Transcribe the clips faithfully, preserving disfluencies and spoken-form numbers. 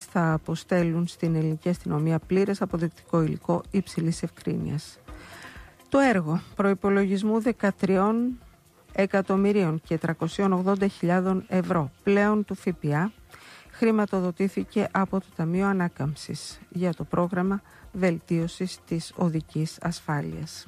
θα αποστέλουν στην ελληνική αστυνομία πλήρες αποδεικτικό υλικό υψηλής ευκρίνειας. Το έργο προϋπολογισμού δεκατρία εκατομμυρίων και τριακόσιες ογδόντα χιλιάδες ευρώ πλέον του ΦΠΑ χρηματοδοτήθηκε από το Ταμείο Ανάκαμψης για το πρόγραμμα βελτίωσης της οδικής ασφάλειας.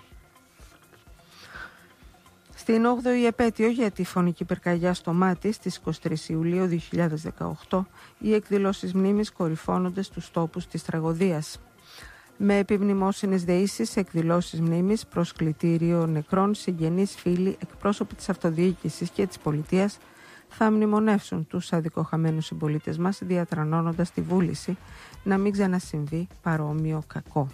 Στην όγδοη επέτειο για τη φωνική πυρκαγιά στο Μάτι στις είκοσι τρεις Ιουλίου δύο χιλιάδες δεκαοκτώ, οι εκδηλώσεις μνήμης κορυφώνονται στους τόπους της τραγωδίας. Με επιμνημόσυνες δεήσεις, εκδηλώσεις μνήμης, προσκλητήριο νεκρών, συγγενείς, φίλοι, εκπρόσωποι της αυτοδιοίκησης και της πολιτείας θα μνημονεύσουν τους αδικοχαμένους συμπολίτες μας, διατρανώνοντας τη βούληση να μην ξανασυμβεί παρόμοιο κακό.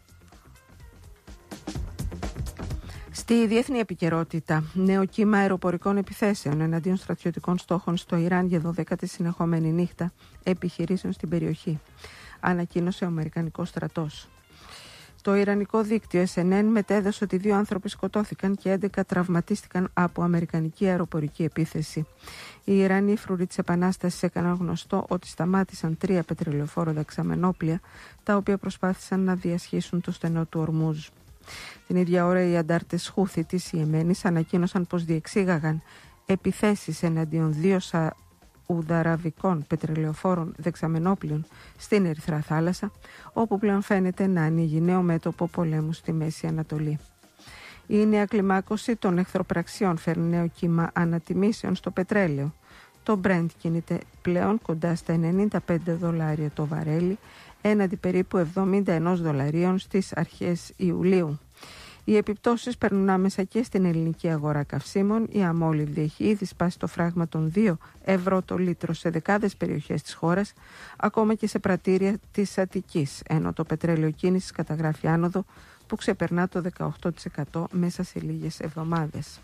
Στη διεθνή επικαιρότητα, νέο κύμα αεροπορικών επιθέσεων εναντίον στρατιωτικών στόχων στο Ιράν για δωδέκατη συνεχόμενη νύχτα επιχειρήσεων στην περιοχή, ανακοίνωσε ο Αμερικανικός στρατός. Το Ιρανικό δίκτυο ες εν εν μετέδωσε ότι δύο άνθρωποι σκοτώθηκαν και έντεκα τραυματίστηκαν από αμερικανική αεροπορική επίθεση. Οι Ιρανοί φρουροί της Επανάστασης έκαναν γνωστό ότι σταμάτησαν τρία πετρελαιοφόρο δεξαμενόπλια, τα οποία προσπάθησαν να διασχίσουν το στενό του Ορμούζ. Την ίδια ώρα οι αντάρτες Χούθη της Ιεμένης ανακοίνωσαν πως διεξήγαγαν επιθέσεις εναντίον δύο σαουδαραβικών πετρελαιοφόρων δεξαμενόπλων στην Ερυθρά Θάλασσα, όπου πλέον φαίνεται να ανοίγει νέο μέτωπο πολέμου στη Μέση Ανατολή. Η νέα κλιμάκωση των εχθροπραξιών φέρνει νέο κύμα ανατιμήσεων στο πετρέλαιο. Το Brent κινείται πλέον κοντά στα ενενήντα πέντε δολάρια το βαρέλι, έναντι περίπου εβδομήντα ένα δολαρίων στις αρχές Ιουλίου. Οι επιπτώσεις περνούν άμεσα και στην ελληνική αγορά καυσίμων. Η αμόλυβδη έχει ήδη σπάσει το φράγμα των δύο ευρώ το λίτρο σε δεκάδες περιοχές της χώρας, ακόμα και σε πρατήρια της Αττικής, ενώ το πετρέλαιο κίνησης καταγράφει άνοδο που ξεπερνά το δεκαοκτώ τοις εκατό μέσα σε λίγες εβδομάδες.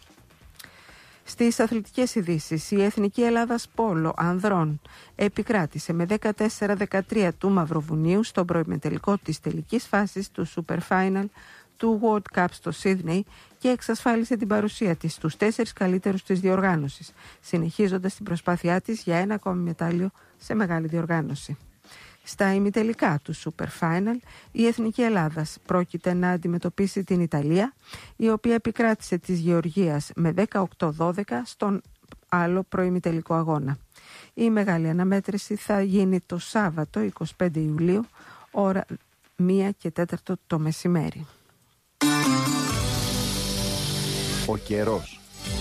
Στις αθλητικές ειδήσεις, η Εθνική Ελλάδας Πόλο Ανδρών επικράτησε με δεκατέσσερα δεκατρία του Μαυροβουνίου στον προημιτελικό της τελικής φάσης του Super Final του World Cup στο Σίδνεϊ και εξασφάλισε την παρουσία της στους τέσσερις καλύτερους της διοργάνωσης, συνεχίζοντας την προσπάθειά της για ένα ακόμη μετάλλιο σε μεγάλη διοργάνωση. Στα ημιτελικά του Super Final, η Εθνική Ελλάδας πρόκειται να αντιμετωπίσει την Ιταλία, η οποία επικράτησε της Γεωργίας με δεκαοκτώ δώδεκα στον άλλο προημιτελικό αγώνα. Η μεγάλη αναμέτρηση θα γίνει το Σάββατο εικοστή πέμπτη Ιουλίου, ώρα μία και τέταρτο το μεσημέρι. Ο καιρός.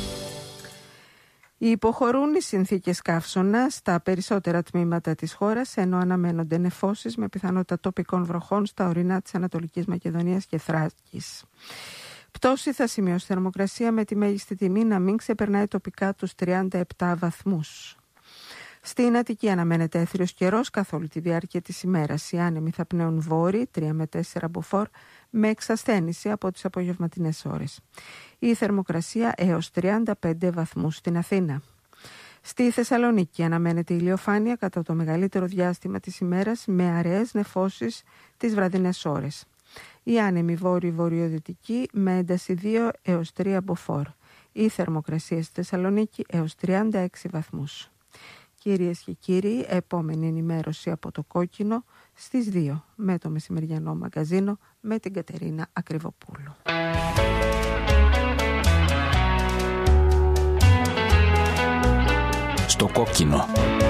Υποχωρούν οι συνθήκες καύσωνα στα περισσότερα τμήματα της χώρας, ενώ αναμένονται νεφώσεις με πιθανότητα τοπικών βροχών στα ορεινά της Ανατολικής Μακεδονίας και Θράκης. Πτώση θα σημειώσει θερμοκρασία με τη μέγιστη τιμή να μην ξεπερνάει τοπικά τους τριάντα επτά βαθμούς. Στην Αττική αναμένεται έθριος καιρός καθ' όλη τη διάρκεια της ημέρας. Οι άνεμοι θα πνέουν βόρειοι, τρία με τέσσερα μποφόρ, με εξασθένηση από τις απογευματινές ώρες. Η θερμοκρασία έως τριάντα πέντε βαθμούς στην Αθήνα. Στη Θεσσαλονίκη αναμένεται ηλιοφάνεια κατά το μεγαλύτερο διάστημα της ημέρας, με αραιές νεφώσεις τις βραδινές ώρες. Οι άνεμοι βόρειο-βορειοδυτικοί με ένταση δύο έως τρία μποφόρ. Η θερμοκρασία στη Θεσσαλονίκη έως τριάντα έξι βαθμούς. Κυρίες και κύριοι, επόμενη ενημέρωση από το Κόκκινο στις δύο με το μεσημεριανό μαγκαζίνο με την Κατερίνα Ακριβοπούλου. Στο Κόκκινο.